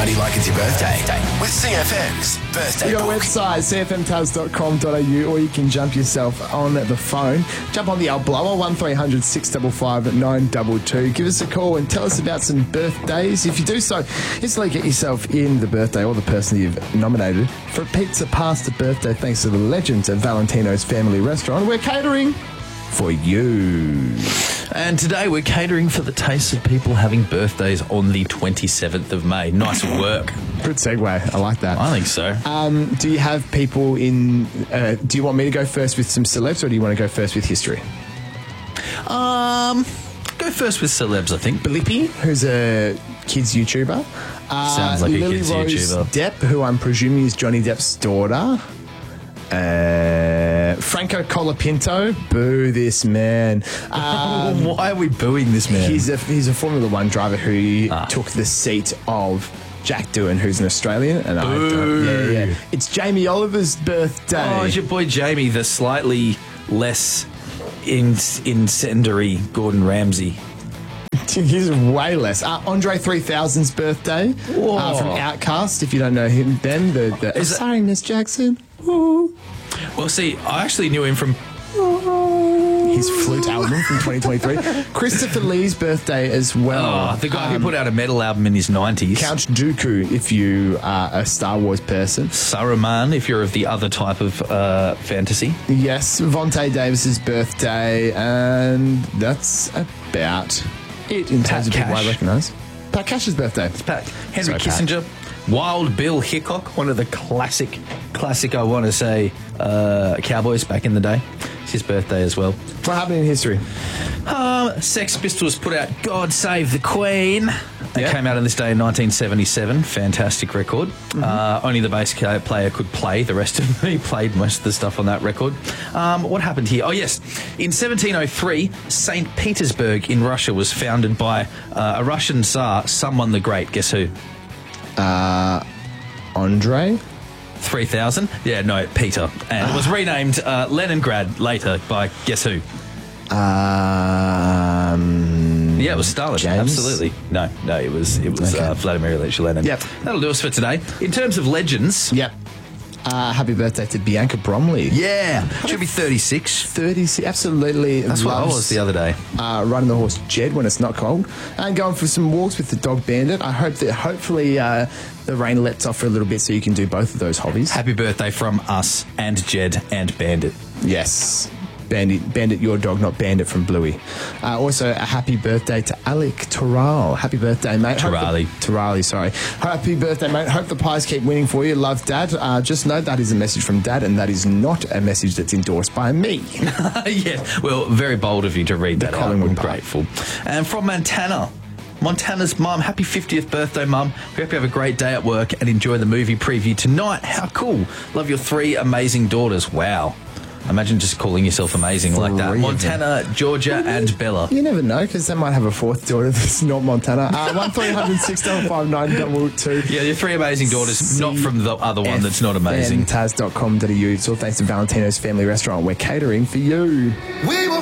party like it's your birthday with CFM's birthday You got a book. website, cfmtaz.com.au, or you can jump yourself on the phone. Jump on the old blower, 1300 655 922. Give us a call and tell us about some birthdays. If you do so, instantly get yourself in the birthday or the person you've nominated for a pizza pasta birthday thanks to the legends of Valentino's Family Restaurant. We're catering for you. And today we're catering for the taste of people having birthdays on the 27th of May. Nice work. Good segue. I like that. I think so. Do you have people in... do you want me to go first with some celebs, or do you want to go first with history? Go first with celebs, I think. Blippi, who's a kids YouTuber. Sounds like a Lily kids Rose YouTuber. Depp, who I'm presuming is Johnny Depp's daughter. Franco Colapinto, boo this man. Why are we booing this man? He's a Formula One driver who took the seat of Jack Doohan, who's an Australian, and Boo. it's Jamie Oliver's birthday. Oh, it's your boy Jamie, the slightly less incendiary Gordon Ramsay. He's way less. Andre 3000's birthday from Outcast. If you don't know him, then sorry, Miss Jackson. Ooh. Well, see, I actually knew him from... His flute album from 2023. Christopher Lee's birthday as well. Oh, the guy who put out a metal album in his 90s. Count Dooku, if you are a Star Wars person. Saruman, if you're of the other type of fantasy. Yes, Vontae Davis's birthday, and that's about it in terms of people I recognise. Pat Cash's birthday. It's Pat. Henry Sorry, Pat. Kissinger. Wild Bill Hickok, one of the classic, I want to say, cowboys back in the day. It's his birthday as well. What happened in history? Sex Pistols put out God Save the Queen. It Yep. came out on this day in 1977. Fantastic record. Only the bass player could play. The rest of me played most of the stuff on that record. What happened here? Oh, yes. In 1703, St. Petersburg in Russia was founded by a Russian Tsar, someone the Great. Guess who? Andre? 3000? Yeah, no, Peter. And it was renamed Leningrad later by guess who? Yeah, Yeah, it was Stalin. James? Absolutely. No, it was Okay. Vladimir Ilyich Lenin. Yep. That'll do us for today. In terms of legends, Yep. Happy birthday to Bianca Bromley. yeah, should be 36. 30, absolutely. That's what I was the other day. Riding the horse Jed when it's not cold, and going for some walks with the dog Bandit. I hope that hopefully the rain lets off for a little bit so you can do both of those hobbies. Happy birthday from us and Jed and Bandit. Yes. Bandit, your dog, not Bandit from Bluey. Also, a happy birthday to Alec Toral. Happy birthday, mate. Torali, sorry. Happy birthday, mate. Hope the Pies keep winning for you. Love, Dad. Just know that is a message from Dad, and that is not a message that's endorsed by me. Yeah, well, very bold of you to read that out. Collingwood I'm part. grateful. And from Montana's mum, happy 50th birthday, mum. Hope you have a great day at work and enjoy the movie preview tonight. How cool. Love your 3 amazing daughters. Wow. Imagine just calling yourself amazing like that. 3 of them. Montana, Georgia, and Bella. You never know, because they might have a 4th daughter that's not Montana. 1300 655 922. Yeah, your 3 amazing daughters, not from the other one that's not amazing. Taz.com.au. It's all thanks to Valentino's Family Restaurant. We're catering for you. We